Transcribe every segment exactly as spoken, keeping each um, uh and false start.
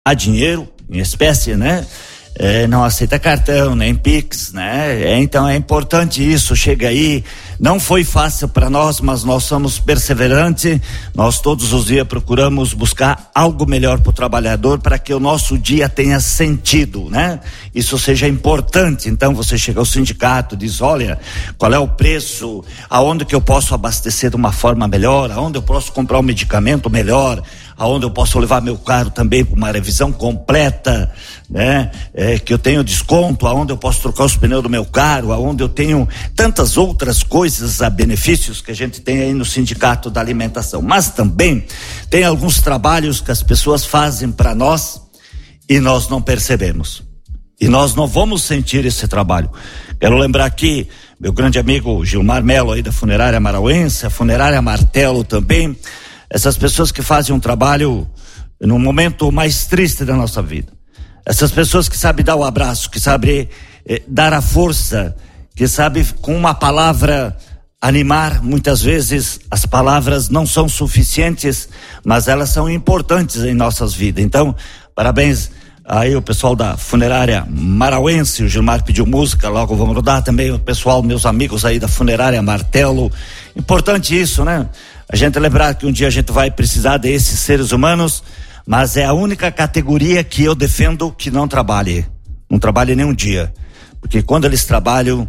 a dinheiro, em espécie, né? É, não aceita cartão, nem Pix, né? É, então é importante isso, chega aí, não foi fácil para nós, mas nós somos perseverantes, nós todos os dias procuramos buscar algo melhor para o trabalhador, para que o nosso dia tenha sentido, né? Isso seja importante. Então você chega ao sindicato, diz, olha, qual é o preço, aonde que eu posso abastecer de uma forma melhor, aonde eu posso comprar um medicamento melhor, aonde eu posso levar meu carro também para uma revisão completa, né? É, que eu tenho desconto, aonde eu posso trocar os pneus do meu carro, aonde eu tenho tantas outras coisas, a benefícios que a gente tem aí no Sindicato da Alimentação. Mas também tem alguns trabalhos que as pessoas fazem para nós e nós não percebemos. E nós não vamos sentir esse trabalho. Quero lembrar aqui, meu grande amigo Gilmar Melo aí da Funerária Marauense, a Funerária Martelo também, essas pessoas que fazem um trabalho no momento mais triste da nossa vida. Essas pessoas que sabem dar o abraço, que sabem eh, dar a força, que sabem com uma palavra animar. Muitas vezes as palavras não são suficientes, mas elas são importantes em nossas vidas. Então, parabéns aí o pessoal da Funerária Marauense. O Gilmar pediu música, logo vamos rodar também o pessoal, meus amigos aí da Funerária Martelo. Importante isso, né? A gente lembrar que um dia a gente vai precisar desses seres humanos, mas é a única categoria que eu defendo que não trabalhe, não trabalhe nenhum dia, porque quando eles trabalham,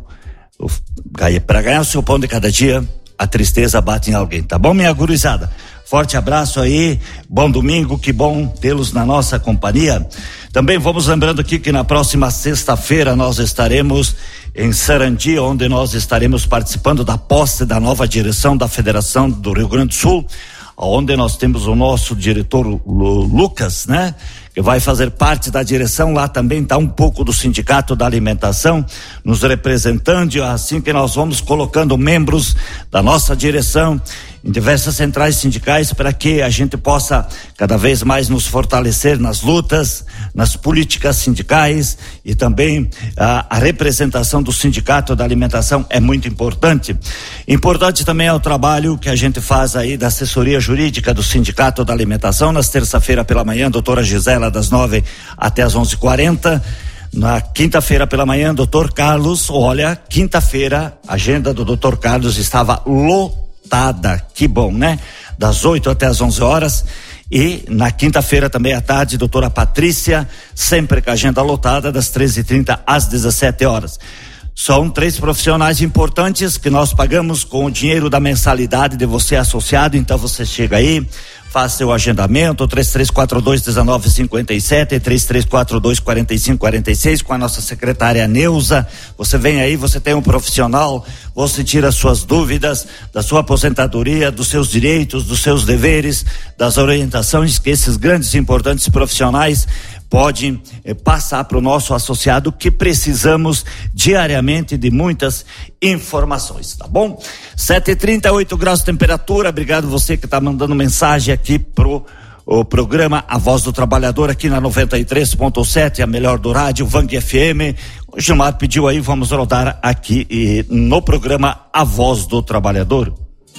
para ganhar o seu pão de cada dia, a tristeza bate em alguém, tá bom, minha gurizada? Forte abraço aí, bom domingo, que bom tê-los na nossa companhia. Também vamos lembrando aqui que na próxima sexta-feira nós estaremos em Sarandi, onde nós estaremos participando da posse da nova direção da Federação do Rio Grande do Sul, onde nós temos o nosso diretor Lucas, né? Que vai fazer parte da direção. Lá também está um pouco do Sindicato da Alimentação nos representando, assim que nós vamos colocando membros da nossa direção em diversas centrais sindicais para que a gente possa cada vez mais nos fortalecer nas lutas, nas políticas sindicais, e também a, a representação do Sindicato da Alimentação é muito importante. Importante também é o trabalho que a gente faz aí da assessoria jurídica do Sindicato da Alimentação. Nas terça-feira pela manhã, doutora Gisela, das nove até as onze e quarenta. Na quinta-feira pela manhã, doutor Carlos. Olha, quinta-feira, a agenda do doutor Carlos estava lotada, que bom, né? Das oito até as onze horas. E na quinta-feira também à tarde, doutora Patrícia, sempre com a agenda lotada, das treze e trinta às dezessete horas. São três profissionais importantes que nós pagamos com o dinheiro da mensalidade de você associado. Então você chega aí, faz seu agendamento, três três quatro dois, um nove cinco sete, três três quatro dois, quatro cinco quatro seis, com a nossa secretária Neuza. Você vem aí, você tem um profissional, você tira suas dúvidas da sua aposentadoria, dos seus direitos, dos seus deveres, das orientações que esses grandes e importantes profissionais pode eh, passar para o nosso associado, que precisamos diariamente de muitas informações, tá bom? sete e trinta, oito graus de temperatura. Obrigado você que está mandando mensagem aqui pro o programa A Voz do Trabalhador aqui na noventa e três ponto sete, a melhor do rádio, Vang F M. O Gilmar pediu aí, vamos rodar aqui e, no programa A Voz do Trabalhador.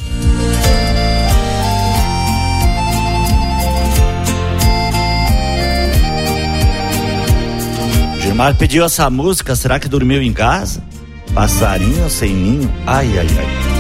Gilmar pediu essa música, será que dormiu em casa? Passarinho sem ninho, ai, ai, ai.